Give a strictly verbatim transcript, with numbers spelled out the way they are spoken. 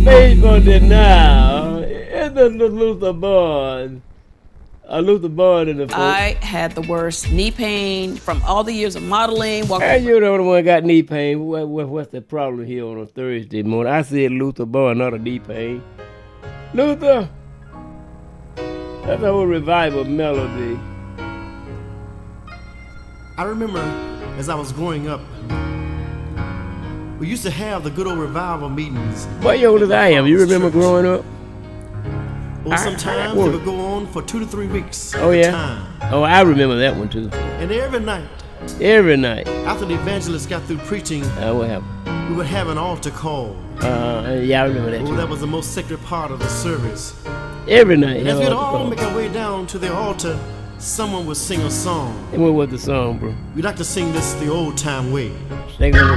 faithful denial. It's the Luther Boys. A Luther Boys in the folk. I had the worst knee pain from all the years of modeling. Walking And you're the only one got knee pain. What, what, what's the problem here on a Thursday morning? I said Luther Boy, not a knee pain. Luther, that's a whole revival melody. I remember as I was growing up, we used to have the good old revival meetings. Boy, you old as I am. You remember growing up? Well, sometimes they would go on for two to three weeks Oh, at yeah? a time. Oh, I remember that one, too. And every night, Every night. after the evangelist got through preaching, Uh, what happened? we would have an altar call. Uh, yeah, I remember that, Oh, too. that was the most sacred part of the service. Every night. And as have we'd altar all call. make our way down to the altar, someone would sing a song. And what was the song, bro? We'd like to sing this the old time way. Sing it.